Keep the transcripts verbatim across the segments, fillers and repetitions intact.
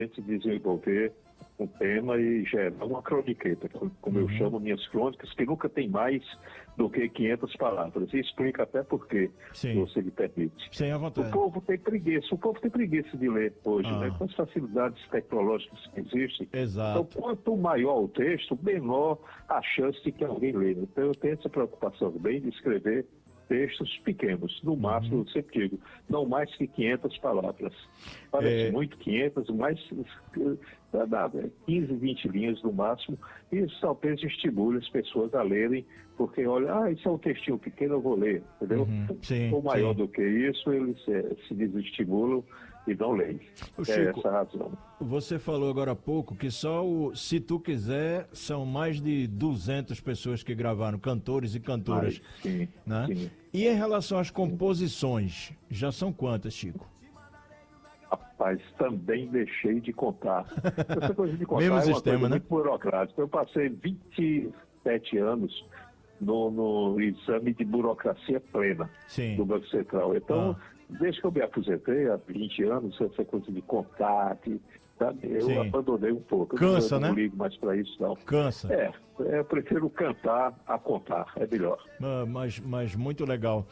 gente desenvolver um tema e gerar uma croniqueta, como eu Uhum. chamo minhas crônicas, que nunca tem mais do que quinhentas palavras. E explica até por quê, se Sim. você me permite. Sem a O vontade. povo tem preguiça, o povo tem preguiça de ler hoje, Ah. né? Com as facilidades tecnológicas que existem. Exato. Então, quanto maior o texto, menor a chance de que alguém leia. Então, eu tenho essa preocupação também de escrever textos pequenos, no máximo, Uhum. eu sempre digo, não mais que quinhentas palavras. Parece É. muito quinhentas, mais dá, dá, quinze, vinte linhas no máximo, e isso talvez estimule as pessoas a lerem, porque olha, ah, isso é um textinho pequeno, eu vou ler, entendeu? Uhum. Sim, Ou maior sim. do que isso, eles eh, se desestimulam e não leem. Ô, É Chico, essa a razão. você falou agora há pouco que só o Se Tu Quiser são mais de duzentas pessoas que gravaram, cantores e cantoras, Mas, sim, né? sim. E em relação às composições, já são quantas, Chico? Rapaz, também deixei de contar. Essa coisa de contar Mesmo é uma sistema, coisa né? muito burocrática. Eu passei vinte e sete anos no, no exame de burocracia plena Sim. do Banco Central. Então, Ah. desde que eu me aposentei, há vinte anos, essa coisa de contar, de, sabe, eu Sim. abandonei um pouco. Cansa, eu não, né? não ligo mais para isso, não. Cansa. É, eu prefiro cantar a contar, é melhor. Ah, Mas, mas muito legal.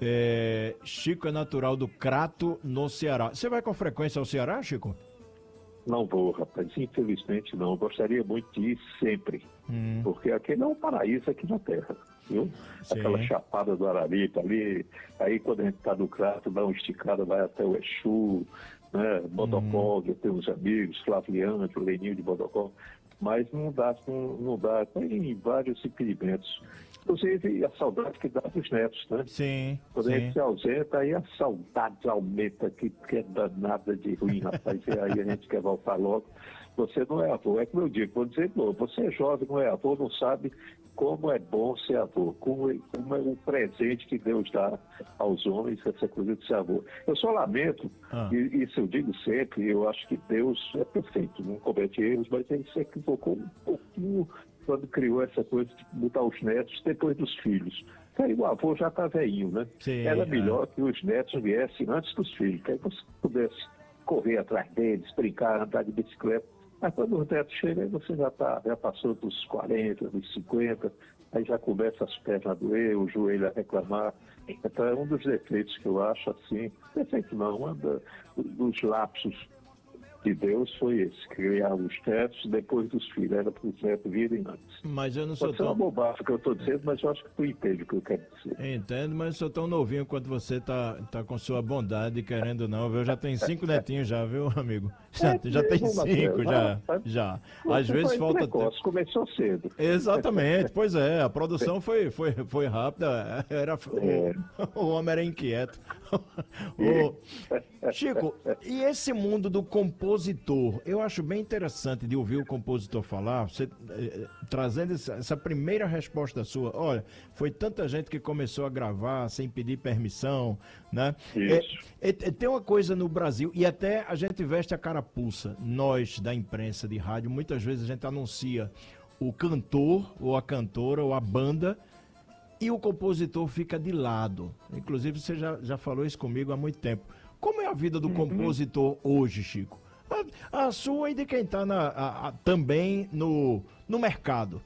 É, Chico é natural do Crato, no Ceará. Você vai com frequência ao Ceará, Chico? Não vou, rapaz, infelizmente não. Eu gostaria muito de ir sempre, Hum. porque aqui não é um paraíso aqui na Terra, viu? Sim. Aquela chapada do Araripe ali, aí quando a gente está no Crato, dá uma esticada, vai até o Exu, né? Bodocó, eu tenho uns amigos, Flaviano, Leninho de Bodocó, mas não dá, não, não dá, tem vários impedimentos. Inclusive a saudade que dá dos netos, né? Sim, Quando a sim. gente se ausenta, aí a saudade aumenta, que, que é danada de ruim, rapaz. E aí a gente quer voltar logo. Você não é avô, é como eu digo, vou dizer de novo, você é jovem, não é avô, não sabe como é bom ser avô, como é, como é o presente que Deus dá aos homens, essa coisa de ser avô. Eu só lamento, Ah. e isso eu digo sempre, eu acho que Deus é perfeito, não comete erros, mas ele se equivocou um pouquinho quando criou essa coisa de botar os netos depois dos filhos. Aí o avô já está velhinho, né? Sim, Era é. melhor que os netos viessem antes dos filhos, que aí você pudesse correr atrás deles, brincar, andar de bicicleta. Mas quando os netos chegam, aí você já, tá, já passou dos quarenta, dos cinquenta, aí já começa as pernas a doer, o joelho a reclamar. Então é um dos defeitos que eu acho assim, defeito não, um da- dos lapsos de Deus foi esse, criar os netos depois dos filhos, era para os netos virem antes. Mas eu não sou Pode ser uma tão... bobagem que eu estou dizendo, mas eu acho que tu entende o que eu quero dizer. Entendo, mas eu sou tão novinho quanto você tá, tá com sua bondade, querendo não, viu? Já tem cinco netinhos já, viu, amigo? Já, É, já tem mesmo, cinco, Marcelo, já, ah, já. Você Às vezes foi falta tempo. precoce, começou cedo. Exatamente, pois é, a produção foi, foi, foi rápida, era, É. o, o homem era inquieto. O, Chico, e esse mundo do compositor? Eu acho bem interessante de ouvir o compositor falar, você eh, trazendo essa, essa primeira resposta sua. Olha, foi tanta gente que começou a gravar sem pedir permissão, né? Isso. É, é, é, tem uma coisa no Brasil, e até a gente veste a carapuça, nós da imprensa de rádio, muitas vezes a gente anuncia o cantor, ou a cantora, ou a banda, e o compositor fica de lado. Inclusive, você já, já falou isso comigo há muito tempo. Como é a vida do compositor hoje, Chico? A, a sua e de quem está também no, no mercado.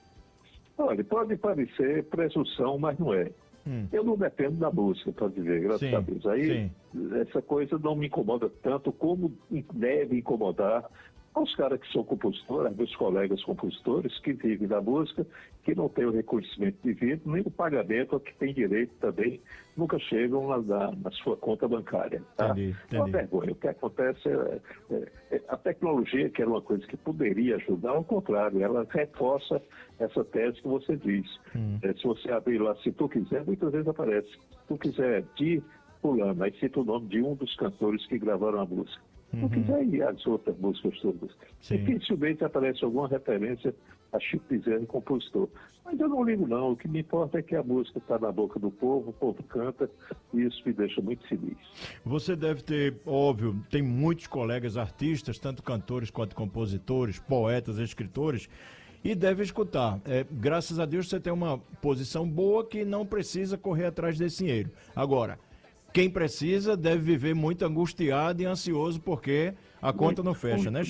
Olha, pode parecer presunção, mas não é. Hum. Eu não dependo da música, para dizer, graças Sim, a Deus. Aí, sim. essa coisa não me incomoda tanto como deve incomodar aos caras que são compositores, meus colegas compositores que vivem da música, que não têm o reconhecimento devido, nem o pagamento a que tem direito também, nunca chegam na, na, na sua conta bancária. Tá? Entendi, É uma entendi. vergonha. O que acontece é, é, é a tecnologia, que era uma coisa que poderia ajudar, ao contrário, ela reforça essa tese que você diz. Hum. É, se você abrir lá, se tu quiser, muitas vezes aparece. Se tu quiser de fulano, aí cita o nome de um dos cantores que gravaram a música. Se tu quiser ir as outras músicas todas. Sim. Dificilmente aparece alguma referência a Chico Bezerra, compositor. Mas eu não ligo não, o que me importa é que a música está na boca do povo, o povo canta, e isso me deixa muito feliz. Você deve ter, óbvio, tem muitos colegas artistas, tanto cantores quanto compositores, poetas, escritores, e deve escutar. É, graças a Deus você tem uma posição boa que não precisa correr atrás desse dinheiro. Agora, quem precisa deve viver muito angustiado e ansioso porque a conta não fecha, né?